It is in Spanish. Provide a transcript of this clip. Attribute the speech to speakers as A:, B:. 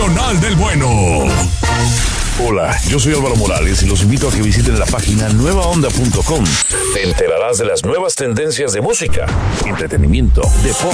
A: Nacional del Bueno.
B: Hola, yo soy Álvaro Morales y los invito a que visiten la página nuevaonda.com. Te enterarás de las nuevas tendencias de música, entretenimiento, deporte,